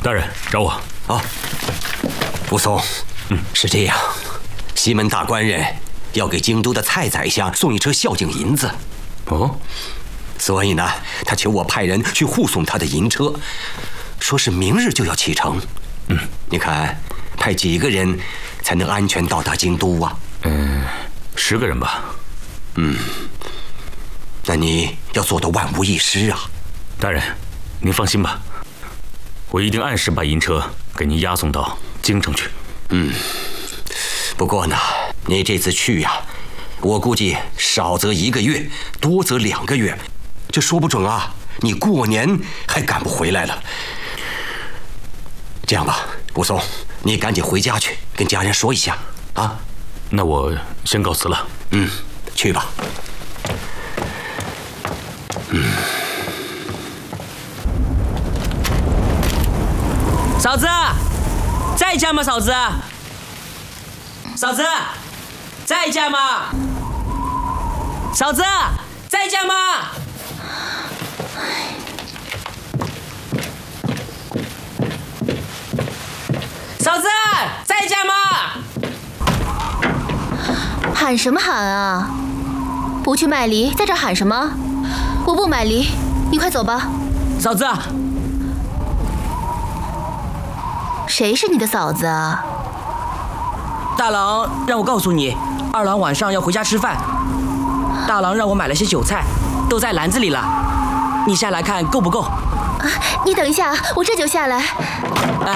大人找我啊，武松，是这样，西门大官人要给京都的蔡宰相送一车孝敬银子。 哦， 所以呢，他求我派人去护送他的银车，说是明日就要启程。你看派几个人才能安全到达京都啊 ？10个人吧。 那你要做到万无一失啊。 大人，您放心吧，我一定按时把银车给您押送到京城去。 不过呢，你这次去呀，我估计少则1个月，多则2个月，这说不准啊，你过年还赶不回来了。这样吧，武松，你赶紧回家去，跟家人说一下啊。 那我先告辞了。 去吧。 嫂子，在家吗？嫂子，嫂子，在家吗？嫂子，在家吗？嫂子，在家吗？ 喊什么喊啊？不去卖梨，在这喊什么？我不买梨，你快走吧。 嫂子， 谁是你的嫂子啊？ 大郎让我告诉你，二郎晚上要回家吃饭。大郎让我买了些酒菜，都在篮子里了，你下来看够不够？ 你等一下，我这就下来。 哎，